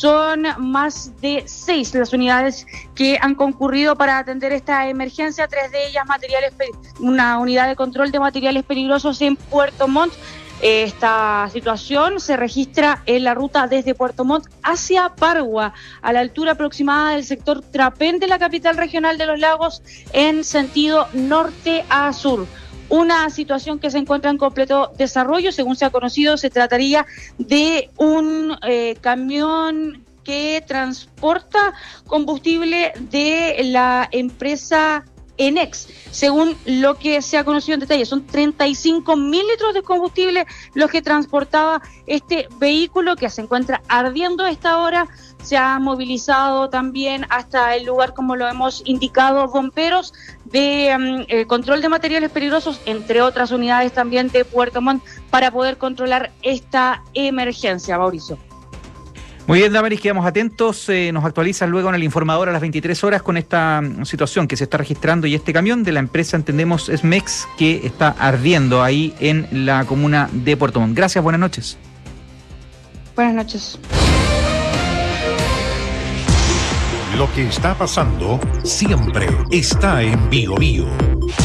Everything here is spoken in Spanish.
Son más de 6 las unidades que han concurrido para atender esta emergencia, 3 de ellas una unidad de control de materiales peligrosos en Puerto Montt. Esta situación se registra en la ruta desde Puerto Montt hacia Pargua, a la altura aproximada del sector Trapén de la capital regional de los Lagos, en sentido norte a sur. Una situación que se encuentra en completo desarrollo. Según se ha conocido, se trataría de un camión que transporta combustible de la empresa Enex. Según lo que se ha conocido en detalle, son 35.000 litros de combustible los que transportaba este vehículo, que se encuentra ardiendo a esta hora. Se ha movilizado también hasta el lugar, como lo hemos indicado, bomberos de control de materiales peligrosos, entre otras unidades también de Puerto Montt, para poder controlar esta emergencia, Mauricio. Muy bien, Damaris, quedamos atentos. Nos actualizas luego en el informador a las 23 horas con esta situación que se está registrando y este camión de la empresa, entendemos, Esmex, que está ardiendo ahí en la comuna de Puerto Montt. Gracias, buenas noches. Buenas noches. Lo que está pasando siempre está en Bío Bío.